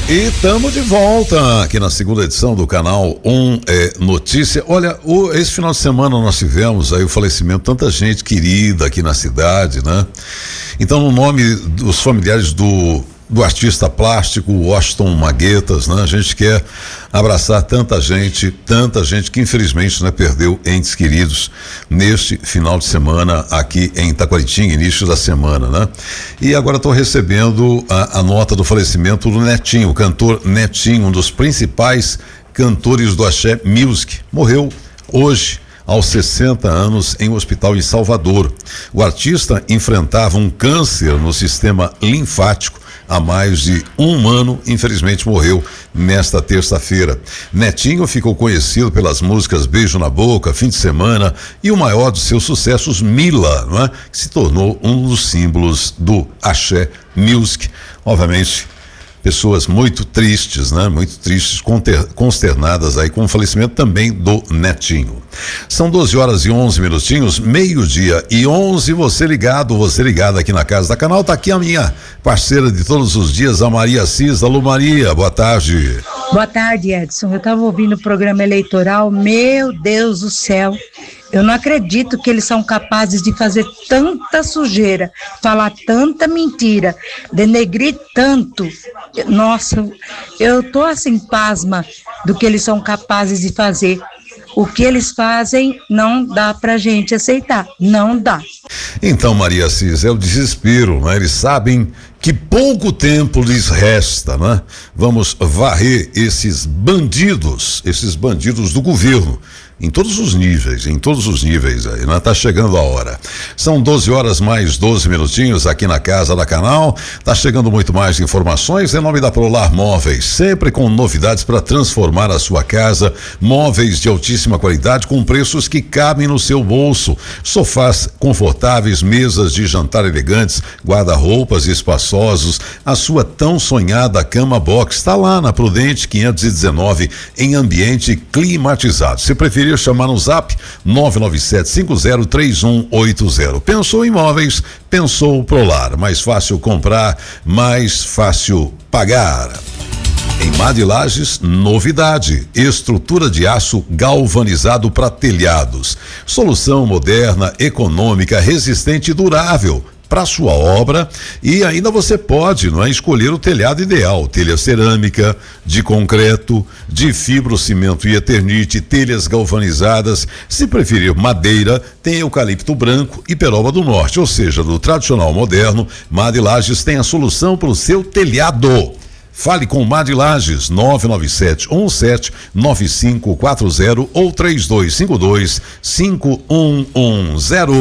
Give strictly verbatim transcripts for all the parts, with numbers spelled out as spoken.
E estamos de volta aqui na segunda edição do canal um é, Notícia. Olha, o, esse final de semana nós tivemos aí o falecimento de tanta gente querida aqui na cidade, né? Então, no nome dos familiares do do artista plástico Washington Maguetas, né? A gente quer abraçar tanta gente, tanta gente que infelizmente, né, perdeu entes queridos neste final de semana aqui em Taquaritinga, início da semana, né? E agora estou recebendo a, a nota do falecimento do Netinho, o cantor Netinho, um dos principais cantores do Axé Music. Morreu hoje, aos sessenta anos, em um hospital em Salvador. O artista enfrentava um câncer no sistema linfático há mais de um ano, infelizmente morreu nesta terça-feira. Netinho ficou conhecido pelas músicas Beijo na Boca, Fim de Semana e o maior de seus sucessos, Mila, não é? Que se tornou um dos símbolos do Axé Music. Obviamente, pessoas muito tristes, né? Muito tristes, consternadas aí com o falecimento também do Netinho. São doze horas e onze minutinhos, meio-dia e onze, você ligado, você ligado aqui na Casa da Canal, tá aqui a minha parceira de todos os dias, a Maria Cis. Alô, Maria, boa tarde. Boa tarde, Edson. Eu tava ouvindo o programa eleitoral, meu Deus do céu, eu não acredito que eles são capazes de fazer tanta sujeira, falar tanta mentira, denegrir tanto. Nossa, eu tô assim, pasma do que eles são capazes de fazer. O que eles fazem não dá pra gente aceitar, não dá. Então, Maria Cis, é o desespero, né? Eles sabem que pouco tempo lhes resta, né? Vamos varrer esses bandidos, esses bandidos do governo, em todos os níveis, em todos os níveis aí, né? Tá chegando a hora. São doze horas mais doze minutinhos aqui na Casa da Canal. Tá chegando muito mais informações em nome da Prolar Móveis, sempre com novidades para transformar a sua casa. Móveis de altíssima qualidade com preços que cabem no seu bolso. Sofás confortáveis, mesas de jantar elegantes, guarda-roupas espaçosos, a sua tão sonhada cama box está lá na Prudente quinhentos e dezenove em ambiente climatizado. Se preferir chamar no zap nove nove sete cinco zero três um oito zero. Pensou em móveis, pensou Prolar. Mais fácil comprar, mais fácil pagar. Em Mar de Lages, novidade: estrutura de aço galvanizado para telhados. Solução moderna, econômica, resistente e durável para sua obra, e ainda você pode, não é, escolher o telhado ideal: telha cerâmica, de concreto, de fibrocimento e eternite, telhas galvanizadas. Se preferir madeira, tem eucalipto branco e peroba do norte, ou seja, do tradicional moderno, Mar de Lages tem a solução para o seu telhado. Fale com Mar de Lages, nove nove sete um sete nove cinco quatro zero ou três dois cinco dois cinco um um zero.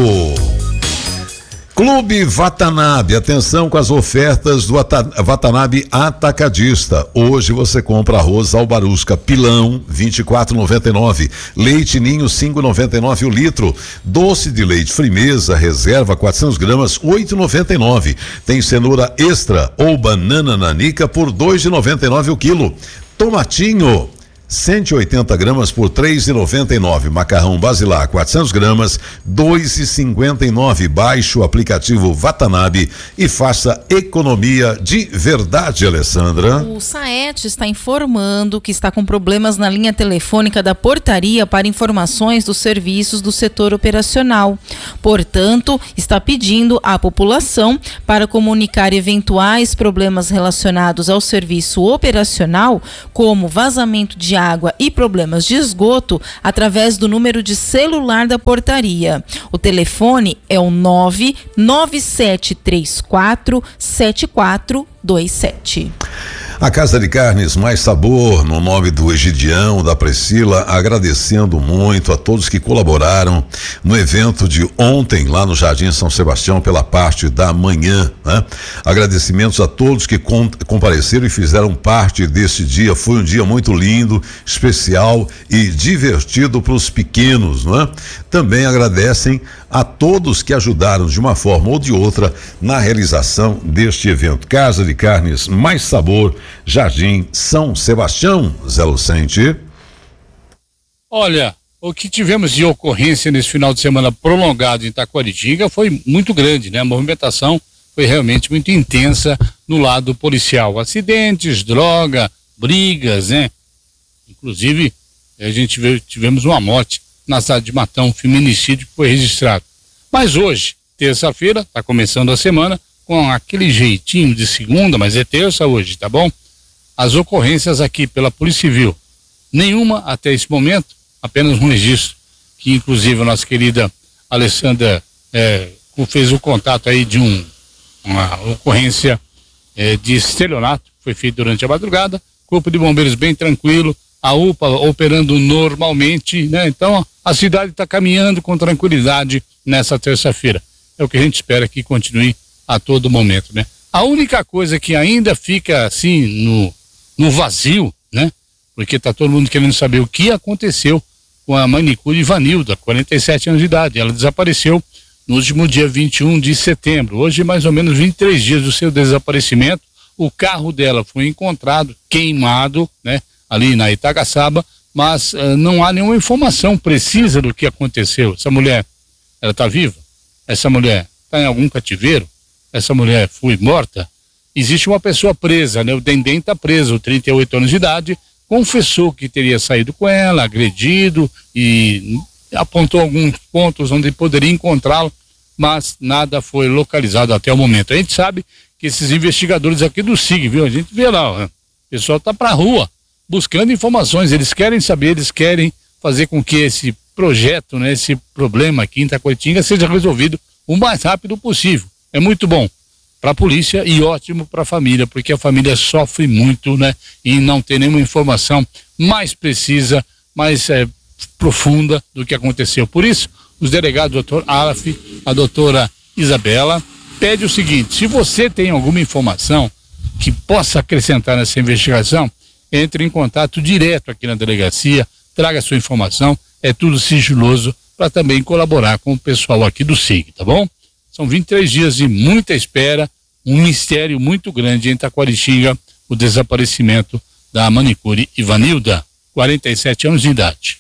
Clube Watanabe, atenção com as ofertas do Watanabe Atacadista. Hoje você compra arroz albarusca pilão vinte e quatro reais e noventa e nove centavos, leite ninho cinco reais e noventa e nove centavos o litro, doce de leite Frimeza reserva quatrocentas gramas oito reais e noventa e nove centavos. Tem cenoura extra ou banana nanica por dois reais e noventa e nove centavos o quilo. Tomatinho cento e oitenta gramas por três reais e noventa e nove centavos. Macarrão Basilar quatrocentas gramas, dois reais e cinquenta e nove centavos. Baixe o aplicativo Watanabe e faça economia de verdade, Alessandra. O SAET está informando que está com problemas na linha telefônica da portaria para informações dos serviços do setor operacional. Portanto, está pedindo à população para comunicar eventuais problemas relacionados ao serviço operacional, como vazamento de água e problemas de esgoto, através do número de celular da portaria. O telefone é o nove nove sete três quatro sete quatro dois sete. A Casa de Carnes Mais Sabor, no nome do Egidião, da Priscila, agradecendo muito a todos que colaboraram no evento de ontem lá no Jardim São Sebastião pela parte da manhã, né? Agradecimentos a todos que com, compareceram e fizeram parte desse dia. Foi um dia muito lindo, especial e divertido para os pequenos, né? Também agradecem a todos que ajudaram de uma forma ou de outra na realização deste evento. Casa de Carnes Mais Sabor, Jardim São Sebastião. Zé Lucente. Olha, o que tivemos de ocorrência nesse final de semana prolongado em Taquaritinga foi muito grande, né? A movimentação foi realmente muito intensa no lado policial. Acidentes, droga, brigas, né? Inclusive, a gente veio, tivemos uma morte na cidade de Matão, um feminicídio que foi registrado. Mas hoje, terça-feira, está começando a semana, com aquele jeitinho de segunda, mas é terça hoje, tá bom? As ocorrências aqui pela Polícia Civil, nenhuma até esse momento, apenas um registro, que inclusive a nossa querida Alessandra é, fez o contato aí de um, uma ocorrência é, de estelionato, foi feito durante a madrugada, Corpo de Bombeiros bem tranquilo, a U P A operando normalmente, né? Então a cidade está caminhando com tranquilidade nessa terça-feira. É o que a gente espera que continue a todo momento, né? A única coisa que ainda fica assim no, no vazio, né? Porque está todo mundo querendo saber o que aconteceu com a manicure Ivanilda, quarenta e sete anos de idade. Ela desapareceu no último dia vinte e um de setembro. Hoje, mais ou menos vinte e três dias do seu desaparecimento. O carro dela foi encontrado queimado, né? Ali na Itagaçaba, mas uh, não há nenhuma informação precisa do que aconteceu. Essa mulher, ela está viva? Essa mulher está em algum cativeiro? Essa mulher foi morta? Existe uma pessoa presa, né? O Dendém está preso, trinta e oito anos de idade, confessou que teria saído com ela, agredido e apontou alguns pontos onde poderia encontrá-lo, mas nada foi localizado até o momento. A gente sabe que esses investigadores aqui do S I G, viu? A gente vê lá, ó, o pessoal está para a rua buscando informações, eles querem saber, eles querem fazer com que esse projeto, né, esse problema aqui em Taquaritinga seja resolvido o mais rápido possível. É muito bom para a polícia e ótimo para a família, porque a família sofre muito, né, e não tem nenhuma informação mais precisa, mais é, profunda do que aconteceu. Por isso, os delegados, doutor Alaf, a doutora Isabela, pede o seguinte: se você tem alguma informação que possa acrescentar nessa investigação, entre em contato direto aqui na delegacia, traga sua informação, é tudo sigiloso, para também colaborar com o pessoal aqui do S I G, tá bom? São vinte e três dias de muita espera, um mistério muito grande em Taquaritinga, o desaparecimento da manicure Ivanilda, quarenta e sete anos de idade.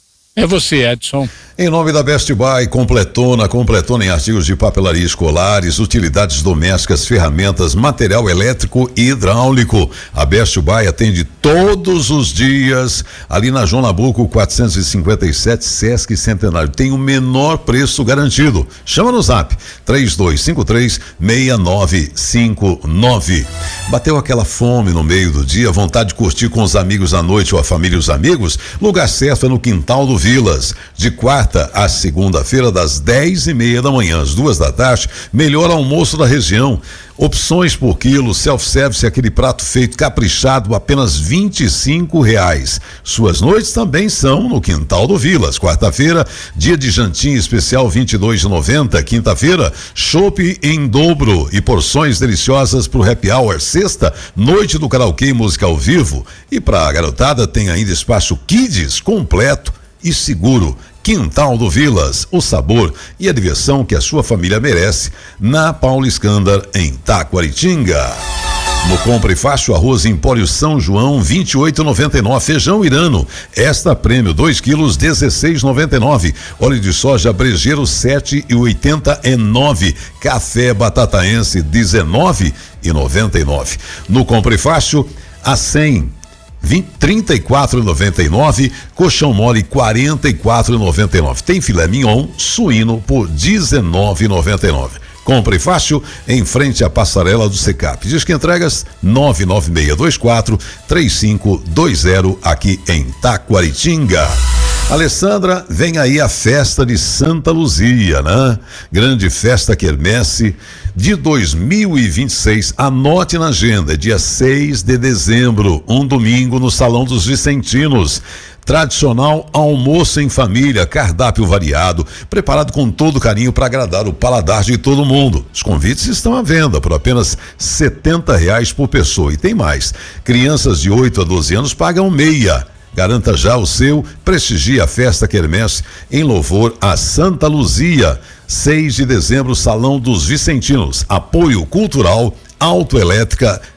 É você, Edson. Em nome da Best Buy, completona, completona em artigos de papelaria escolares, utilidades domésticas, ferramentas, material elétrico e hidráulico. A Best Buy atende todos os dias ali na João Nabuco quatrocentos e cinquenta e sete, Sesc Centenário. Tem o menor preço garantido. Chama no Zap três dois cinco três, seis nove cinco nove. Bateu aquela fome no meio do dia, vontade de curtir com os amigos à noite ou a família e os amigos? Lugar certo é no Quintal do Vilas. De quarta a segunda-feira, das dez e meia da manhã às duas da tarde, melhor almoço da região. Opções por quilo, self-service, aquele prato feito caprichado, apenas vinte e cinco reais. Suas noites também são no Quintal do Vilas. Quarta-feira, dia de jantinha especial, vinte e dois de noventa. Quinta-feira, chopp em dobro e porções deliciosas pro happy hour. Sexta, noite do karaokê e música ao vivo. E pra garotada tem ainda espaço kids completo e seguro. Quintal do Vilas, o sabor e a diversão que a sua família merece, na Paulo Escândar, em Taquaritinga. No Compre Fácil, arroz Empório São João, vinte e oito e noventa e nove. Feijão Irano, esta prêmio, dois quilos, dezesseis e noventa e nove. Óleo de soja Brejeiro, sete e oitenta e nove. Café Batataense, dezenove e noventa e nove. No Compre Fácil, a cem. trinta e quatro e noventa e nove, colchão mole quarenta e quatro e noventa e nove. Tem filé mignon suíno por dezenove e noventa e nove. Compre fácil em frente à passarela do Secap. Diz que entregas nove nove seis dois quatro três cinco dois zero aqui em Taquaritinga. Alessandra, vem aí a festa de Santa Luzia, né? Grande festa quermesse de dois mil e vinte e seis. Anote na agenda, dia seis de dezembro, um domingo no Salão dos Vicentinos. Tradicional almoço em família, cardápio variado, preparado com todo carinho para agradar o paladar de todo mundo. Os convites estão à venda por apenas setenta reais por pessoa. E tem mais, crianças de oito a doze anos pagam meia. Garanta já o seu, prestigie a festa quermesse em louvor a Santa Luzia. seis de dezembro, Salão dos Vicentinos. Apoio Cultural, Autoelétrica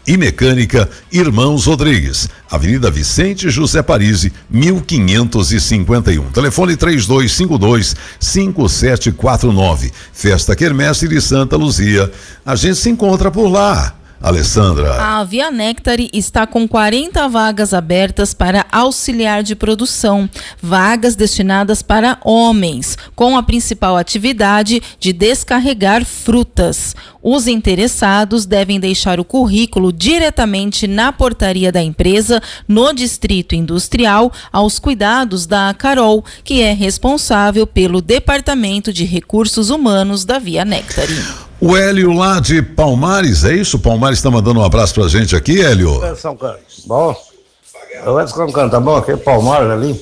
e mecânica Irmãos Rodrigues, Avenida Vicente José Parisi, mil quinhentos e cinquenta e um. Telefone três dois cinco dois, cinco sete quatro nove. Festa Quermesse de Santa Luzia. A gente se encontra por lá. Alessandra. A Via Nectare está com quarenta vagas abertas para auxiliar de produção, vagas destinadas para homens, com a principal atividade de descarregar frutas. Os interessados devem deixar o currículo diretamente na portaria da empresa, no Distrito Industrial, aos cuidados da Carol, que é responsável pelo Departamento de Recursos Humanos da Via Nectare. O Hélio lá de Palmares, é isso? O Palmares está mandando um abraço pra gente aqui, Hélio. São Carlos. Bom, eu Edson Cancano, tá bom? Aqui é Palmares ali.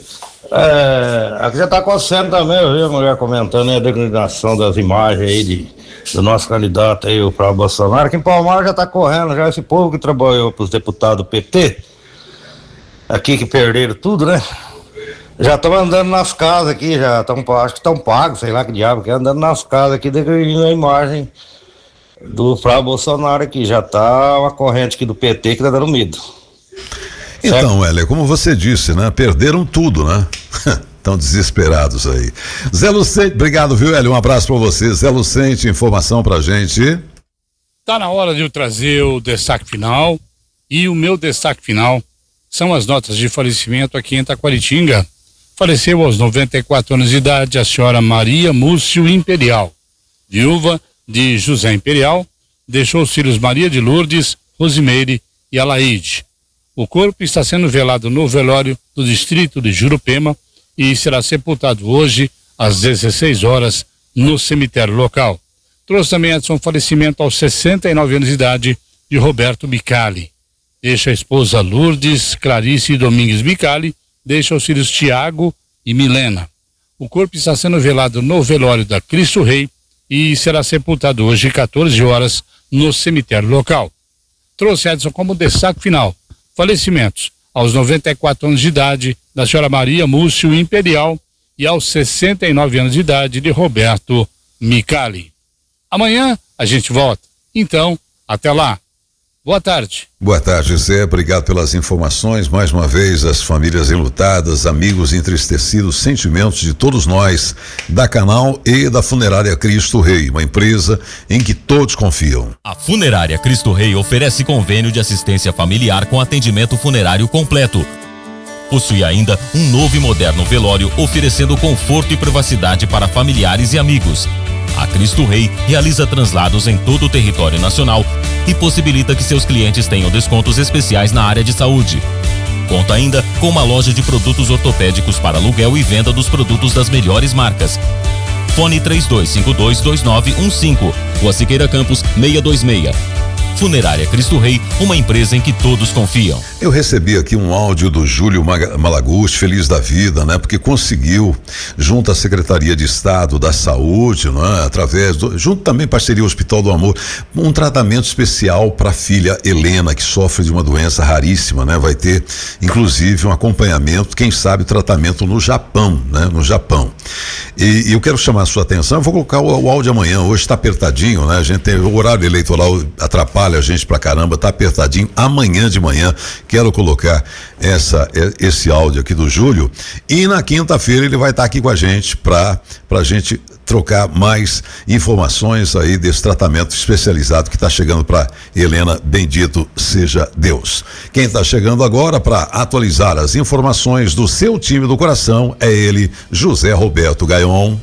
É, aqui já tá acontecendo também, eu vi a mulher comentando aí a declinação das imagens aí de, do nosso candidato aí, o Flávio Bolsonaro. Aqui em Palmares já tá correndo, já esse povo que trabalhou pros deputados do P T, aqui que perderam tudo, né? Já estão andando nas casas aqui, já estão, acho que estão pagos, sei lá que diabo, que andando nas casas aqui, declinando a imagem do Flávio Bolsonaro aqui. Já tá uma corrente aqui do P T que tá dando medo. Então, Hélio, como você disse, né? Perderam tudo, né? Estão desesperados aí. Zé Lucente, obrigado, viu, Hélio? Um abraço pra você. Zé Lucente, informação pra gente. Tá na hora de eu trazer o destaque final, e o meu destaque final são as notas de falecimento aqui em Taquaritinga. Faleceu aos noventa e quatro anos de idade a senhora Maria Múcio Imperial, viúva de José Imperial, deixou os filhos Maria de Lourdes, Rosimeire e Alaide. O corpo está sendo velado no velório do distrito de Jurupema e será sepultado hoje às dezesseis horas no cemitério local. Trouxe também Edson falecimento aos sessenta e nove anos de idade de Roberto Bicali. Deixa a esposa Lourdes Clarice Domingues Bicali, deixa os filhos Tiago e Milena. O corpo está sendo velado no velório da Cristo Rei e será sepultado hoje às quatorze horas no cemitério local. Trouxe Edson como destaque final falecimentos aos noventa e quatro anos de idade da senhora Maria Múcio Imperial e aos sessenta e nove anos de idade de Roberto Micali. Amanhã a gente volta. Então, até lá. Boa tarde. Boa tarde, Zé. Obrigado pelas informações. Mais uma vez, as famílias enlutadas, amigos entristecidos, sentimentos de todos nós, da Canal e da Funerária Cristo Rei, uma empresa em que todos confiam. A Funerária Cristo Rei oferece convênio de assistência familiar com atendimento funerário completo. Possui ainda um novo e moderno velório, oferecendo conforto e privacidade para familiares e amigos. A Cristo Rei realiza translados em todo o território nacional e possibilita que seus clientes tenham descontos especiais na área de saúde. Conta ainda com uma loja de produtos ortopédicos para aluguel e venda dos produtos das melhores marcas. Fone três dois cinco dois, dois nove um cinco, Rua Siqueira Campos, seiscentos e vinte e seis. Funerária Cristo Rei, uma empresa em que todos confiam. Eu recebi aqui um áudio do Júlio Malagusti, feliz da vida, né? Porque conseguiu, junto à Secretaria de Estado da Saúde, né? Através do, junto também parceria Hospital do Amor, um tratamento especial para a filha Helena, que sofre de uma doença raríssima, né? Vai ter, inclusive, um acompanhamento, quem sabe, tratamento no Japão, né? No Japão. E, e eu quero chamar a sua atenção, eu vou colocar o, o áudio amanhã, hoje está apertadinho, né? A gente tem, o horário eleitoral atrapalha a gente pra caramba, tá apertadinho. Amanhã de manhã quero colocar essa, esse áudio aqui do Júlio, e na quinta-feira ele vai estar tá aqui com a gente pra, pra gente trocar mais informações aí desse tratamento especializado que está chegando para Helena, bendito seja Deus. Quem está chegando agora para atualizar as informações do seu time do coração é ele, José Roberto Gaion.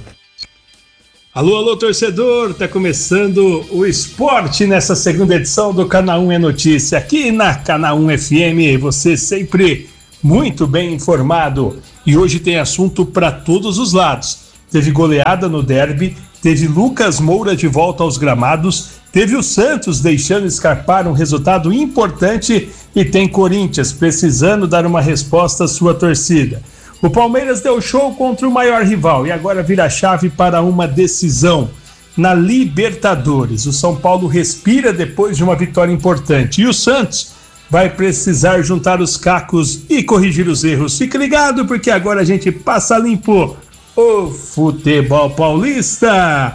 Alô, alô, torcedor, tá começando o esporte nessa segunda edição do Canal um é Notícia, aqui na Canal um F M, você sempre muito bem informado, e hoje tem assunto para todos os lados. Teve goleada no derby, teve Lucas Moura de volta aos gramados, teve o Santos deixando escapar um resultado importante e tem Corinthians precisando dar uma resposta à sua torcida. O Palmeiras deu show contra o maior rival e agora vira a chave para uma decisão na Libertadores. O São Paulo respira depois de uma vitória importante e o Santos vai precisar juntar os cacos e corrigir os erros. Fique ligado porque agora a gente passa limpo o futebol paulista.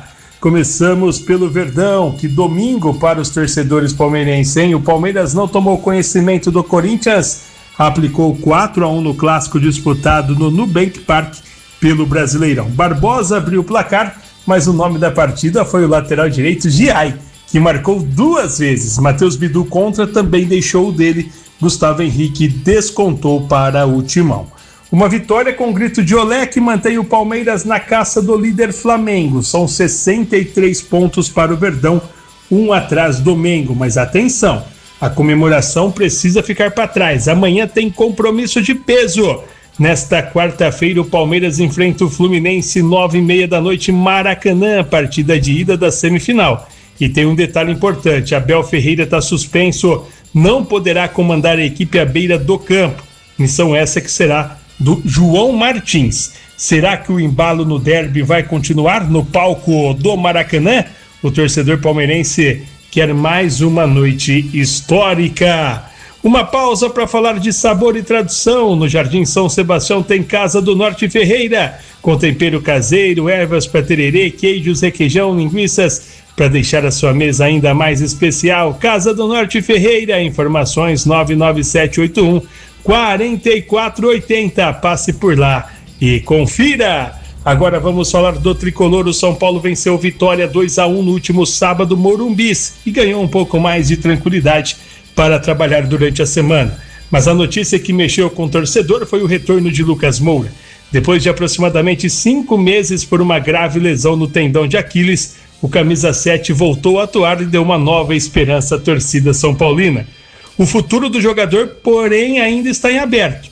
Começamos pelo Verdão, que domingo para os torcedores palmeirenses, hein? O Palmeiras não tomou conhecimento do Corinthians, aplicou quatro a um no clássico disputado no Nubank Park pelo Brasileirão. Barbosa abriu o placar, mas o nome da partida foi o lateral direito Giai, que marcou duas vezes. Matheus Bidu contra também deixou o dele. Gustavo Henrique descontou para o Timão. Uma vitória com grito de olé que mantém o Palmeiras na caça do líder Flamengo. São sessenta e três pontos para o Verdão, um atrás do Mengo. Mas atenção, a comemoração precisa ficar para trás. Amanhã tem compromisso de peso. Nesta quarta-feira, o Palmeiras enfrenta o Fluminense, nove e meia da noite, Maracanã, partida de ida da semifinal. E tem um detalhe importante, Abel Ferreira está suspenso, não poderá comandar a equipe à beira do campo. Missão essa que será do João Martins. Será que o embalo no derby vai continuar no palco do Maracanã? O torcedor palmeirense quer mais uma noite histórica. Uma pausa para falar de sabor e tradição. No Jardim São Sebastião tem Casa do Norte Ferreira, com tempero caseiro, ervas para tererê, queijos, requeijão, linguiças, para deixar a sua mesa ainda mais especial. Casa do Norte Ferreira, informações nove nove sete oito um quatro quatro oito zero. Passe por lá e confira. Agora vamos falar do tricolor. O São Paulo venceu Vitória dois a um no último sábado, Morumbis, e ganhou um pouco mais de tranquilidade para trabalhar durante a semana. Mas a notícia que mexeu com o torcedor foi o retorno de Lucas Moura. Depois de aproximadamente cinco meses por uma grave lesão no tendão de Aquiles, o camisa sete voltou a atuar e deu uma nova esperança à torcida são paulina. O futuro do jogador, porém, ainda está em aberto.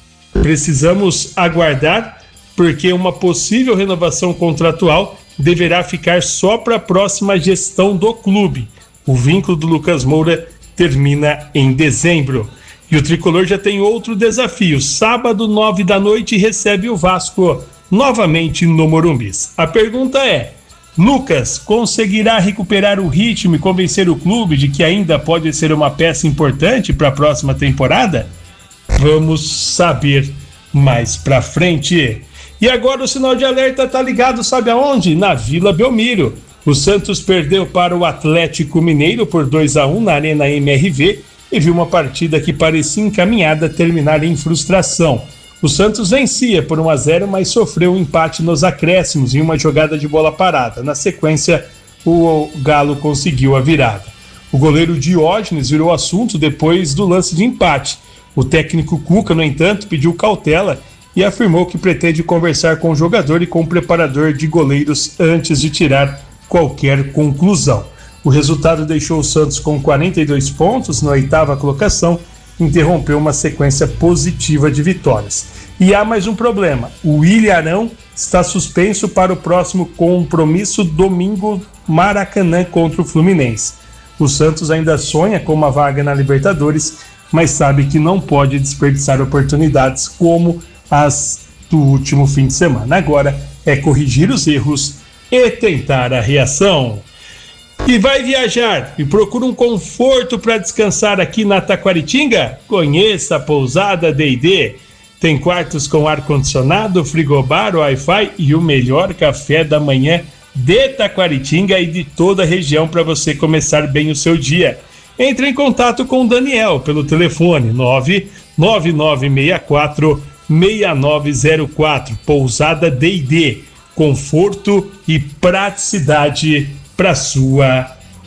Precisamos aguardar, porque uma possível renovação contratual deverá ficar só para a próxima gestão do clube. O vínculo do Lucas Moura termina em dezembro. E o tricolor já tem outro desafio. Sábado, nove da noite, recebe o Vasco novamente no Morumbis. A pergunta é: Lucas conseguirá recuperar o ritmo e convencer o clube de que ainda pode ser uma peça importante para a próxima temporada? Vamos saber mais pra frente. E agora o sinal de alerta tá ligado, sabe aonde? Na Vila Belmiro. O Santos perdeu para o Atlético Mineiro por dois a um na Arena M R V e viu uma partida que parecia encaminhada a terminar em frustração. O Santos vencia por um a zero, mas sofreu um empate nos acréscimos em uma jogada de bola parada. Na sequência, o Galo conseguiu a virada. O goleiro Diógenes virou assunto depois do lance de empate. O técnico Cuca, no entanto, pediu cautela e afirmou que pretende conversar com o jogador e com o preparador de goleiros antes de tirar qualquer conclusão. O resultado deixou o Santos com quarenta e dois pontos na oitava colocação, interrompeu uma sequência positiva de vitórias. E há mais um problema: o Ilharão está suspenso para o próximo compromisso domingo, Maracanã contra o Fluminense. O Santos ainda sonha com uma vaga na Libertadores, mas sabe que não pode desperdiçar oportunidades como as do último fim de semana. Agora é corrigir os erros e tentar a reação. E vai viajar e procura um conforto para descansar aqui na Taquaritinga? Conheça a Pousada D e D. Tem quartos com ar-condicionado, frigobar, Wi-Fi e o melhor café da manhã de Taquaritinga e de toda a região para você começar bem o seu dia. Entre em contato com o Daniel pelo telefone nove nove nove seis quatro seis nove zero quatro. Pousada D e D. Conforto e praticidade para sua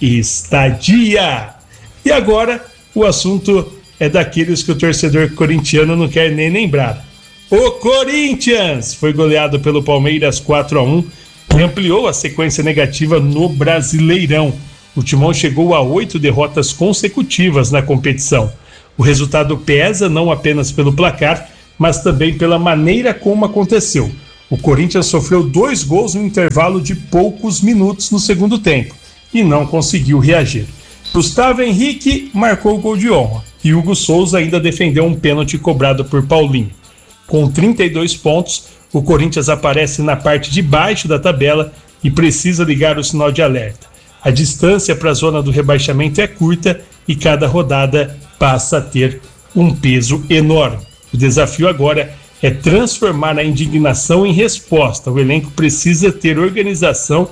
estadia. E agora o assunto é daqueles que o torcedor corintiano não quer nem lembrar. O Corinthians foi goleado pelo Palmeiras quatro a um e ampliou a sequência negativa no Brasileirão. O Timão chegou a oito derrotas consecutivas na competição. O resultado pesa não apenas pelo placar, mas também pela maneira como aconteceu. O Corinthians sofreu dois gols no intervalo de poucos minutos no segundo tempo e não conseguiu reagir. Gustavo Henrique marcou o gol de honra e Hugo Souza ainda defendeu um pênalti cobrado por Paulinho. Com trinta e dois pontos, o Corinthians aparece na parte de baixo da tabela e precisa ligar o sinal de alerta. A distância para a zona do rebaixamento é curta e cada rodada passa a ter um peso enorme. O desafio agora é transformar a indignação em resposta. O elenco precisa ter organização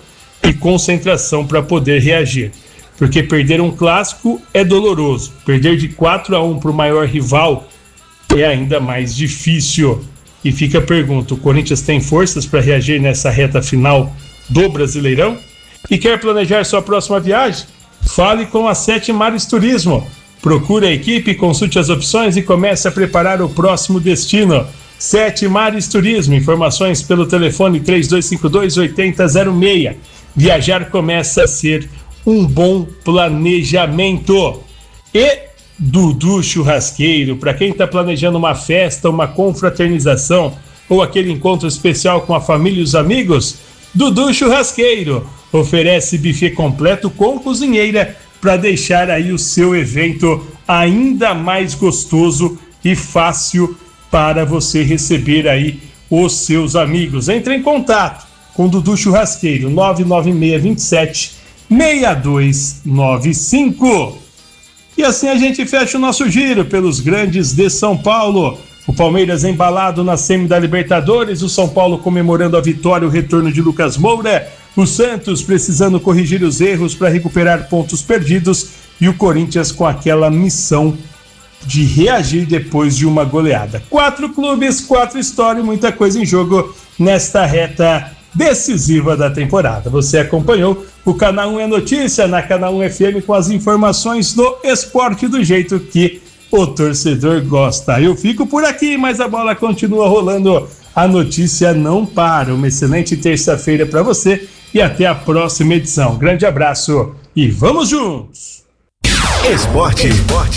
e concentração para poder reagir. Porque perder um clássico é doloroso. Perder de quatro a um para o maior rival é ainda mais difícil. E fica a pergunta, o Corinthians tem forças para reagir nessa reta final do Brasileirão? E quer planejar sua próxima viagem? Fale com a Sete Mares Turismo. Procure a equipe, consulte as opções e comece a preparar o próximo destino. Sete Mares Turismo, informações pelo telefone três dois cinco dois, oito zero zero seis. Viajar começa a ser um bom planejamento. E Dudu Churrasqueiro, para quem está planejando uma festa, uma confraternização ou aquele encontro especial com a família e os amigos, Dudu Churrasqueiro oferece buffet completo com cozinheira para deixar aí o seu evento ainda mais gostoso e fácil para você receber aí os seus amigos. Entre em contato com Dudu Churrasqueiro, nove nove seis dois sete, seis dois nove cinco. E assim a gente fecha o nosso giro pelos grandes de São Paulo. O Palmeiras embalado na semi da Libertadores, o São Paulo comemorando a vitória e o retorno de Lucas Moura, o Santos precisando corrigir os erros para recuperar pontos perdidos e o Corinthians com aquela missão de reagir depois de uma goleada. Quatro clubes, quatro histórias, muita coisa em jogo nesta reta decisiva da temporada. Você acompanhou o Canal um é Notícia na Canal um F M com as informações do esporte do jeito que o torcedor gosta. Eu fico por aqui, mas a bola continua rolando. A notícia não para. Uma excelente terça-feira para você e até a próxima edição. Grande abraço e vamos juntos! Esporte. Esporte.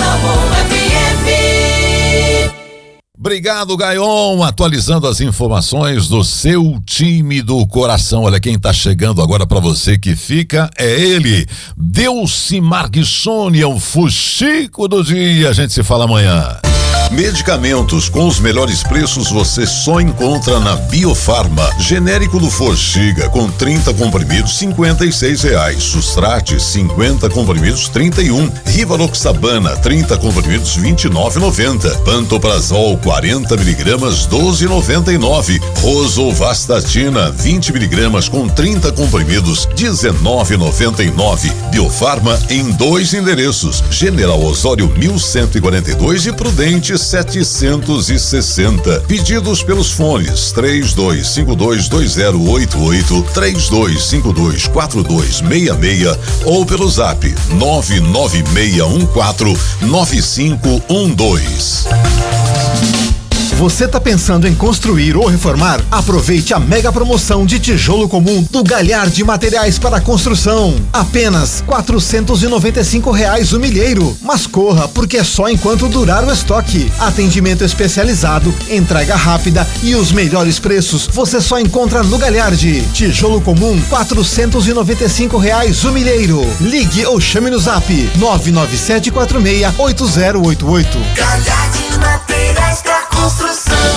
Obrigado, Gaion, atualizando as informações do seu time do coração. Olha quem tá chegando agora para você que fica, é ele, Delcimar Guissoni, é o fuxico do dia. A gente se fala amanhã. Medicamentos com os melhores preços você só encontra na Biofarma. Genérico do Forxiga com trinta comprimidos, cinquenta e seis reais. Sustrate, cinquenta comprimidos, trinta e um. Rivaloxabana, trinta comprimidos, vinte e nove reais e noventa centavos. Pantoprazol, quarenta miligramas, doze reais e noventa e nove centavos. Rosuvastatina, vinte miligramas com trinta comprimidos, dezenove reais e noventa e nove centavos. Biofarma em dois endereços: General Osório mil cento e quarenta e dois e Prudente setecentos e sessenta. Pedidos pelos fones três dois cinco dois, dois zero oito oito, três dois cinco dois, quatro dois seis seis ou pelo zap nove nove seis um quatro, nove cinco um dois. Você tá pensando em construir ou reformar? Aproveite a mega promoção de tijolo comum do Galhardi Materiais para Construção. Apenas quatrocentos e noventa e cinco reais o milheiro. Mas corra, porque é só enquanto durar o estoque. Atendimento especializado, entrega rápida e os melhores preços você só encontra no Galhardi. Tijolo comum, quatrocentos e noventa e cinco reais o milheiro. Ligue ou chame no zap nove nove sete quatro seis, oito zero oito oito. Galhardi Materiais para Construção.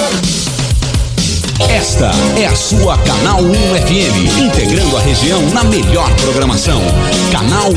Esta é a sua Canal um F M, integrando a região na melhor programação. Canal